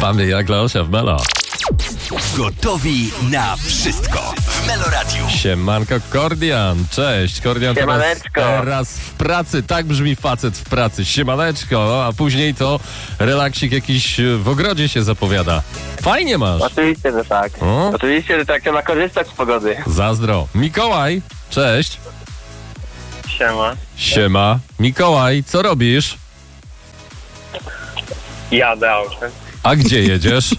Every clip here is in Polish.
Mamy jak Leosia w Melo. Gotowi na wszystko w Melo Radiu. Siemanko, Kordian. Cześć. Kordian teraz w pracy. Tak brzmi facet w pracy. Siemaneczko. A później to relaksik jakiś w ogrodzie się zapowiada. Fajnie masz. Oczywiście, że tak. Oczywiście, że tak. Trzeba korzystać z pogody. Zazdro. Mikołaj. Cześć. Siema. Siema. Mikołaj, co robisz? Jadę autem. A gdzie jedziesz?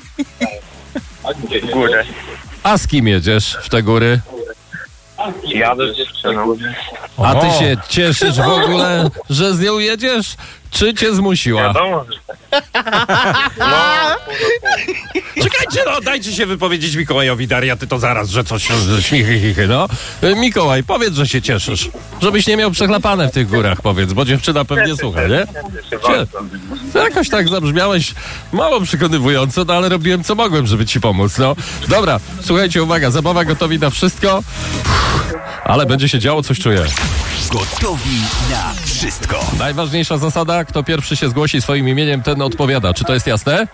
W górę. A z kim jedziesz w te góry? Jadę z dziewczyną. A ty się cieszysz w ogóle, że z nią jedziesz? Czy cię zmusiła? Wiadomo, że tak. Czekajcie, no dajcie się wypowiedzieć Mikołajowi. Daria, ty to zaraz, że coś śmichy, no. Mikołaj, powiedz, że się cieszysz. Żebyś nie miał przechlapane w tych górach, powiedz, bo dziewczyna pewnie słucha, nie? Jakoś tak zabrzmiałeś mało przekonywująco, no ale robiłem co mogłem, żeby ci pomóc, no. Dobra, słuchajcie, uwaga, zabawa gotowi na wszystko, ale będzie się działo, coś czuję. Gotowi na wszystko. Najważniejsza zasada, kto pierwszy się zgłosi swoim imieniem, ten odpowiada. Czy to jest jasne?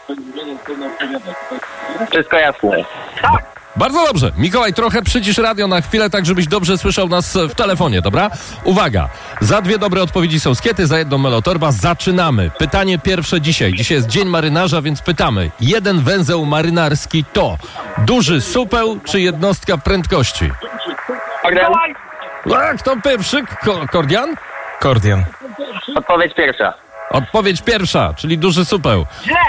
Wszystko jasne. Bardzo dobrze. Mikołaj, trochę przycisz radio na chwilę, tak żebyś dobrze słyszał nas w telefonie, dobra? Uwaga, za 2 dobre odpowiedzi są skiety, za 1 melotorba. Zaczynamy. Pytanie pierwsze dzisiaj. Dzisiaj jest Dzień Marynarza, więc pytamy. 1 węzeł marynarski to duży supeł czy jednostka prędkości? Kordian. A, kto pierwszy? Kordian? Kordian. Odpowiedź pierwsza. Odpowiedź pierwsza, czyli duży supeł.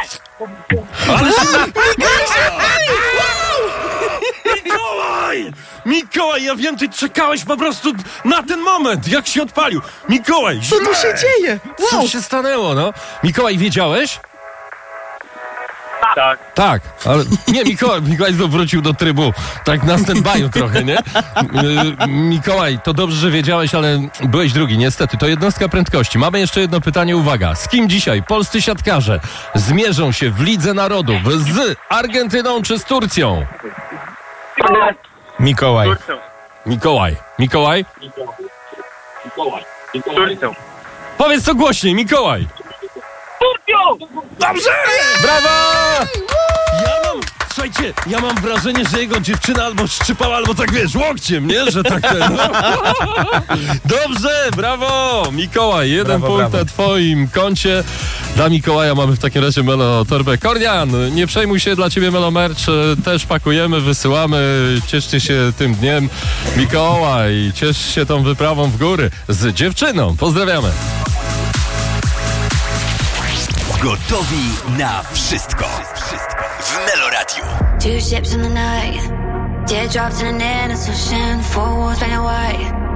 Mikołaj, ja wiem, ty czekałeś po prostu na ten moment, jak się odpalił. Mikołaj, Co tu się dzieje? co się stanęło, no? Mikołaj, wiedziałeś? Tak. Tak, ale nie, Mikołaj znów wrócił do trybu, tak na stand-by'u trochę, nie? Mikołaj, to dobrze, że wiedziałeś, ale byłeś drugi, niestety, to jednostka prędkości. Mamy jeszcze jedno pytanie, uwaga. Z kim dzisiaj polscy siatkarze zmierzą się w Lidze Narodów? Z Argentyną czy z Turcją? Mikołaj. Mikołaj? Turcją. Powiedz to głośniej, Mikołaj! Turcją! Dobrze! Brawo! Słuchajcie, ja mam wrażenie, że jego dziewczyna albo szczypała, albo tak wiesz, łokciem, nie? Że tak ten... No. Dobrze, brawo! Mikołaj, 1 punkt na twoim koncie. Dla Mikołaja mamy w takim razie Melo torbę. Kordian, nie przejmuj się, dla ciebie Melo merch też pakujemy, wysyłamy. Cieszcie się tym dniem. Mikołaj, ciesz się tą wyprawą w góry z dziewczyną. Pozdrawiamy. Gotowi na wszystko w Melo Radiu. 2 ships in the night, teardrops in an endless ocean, 4 walls black and white.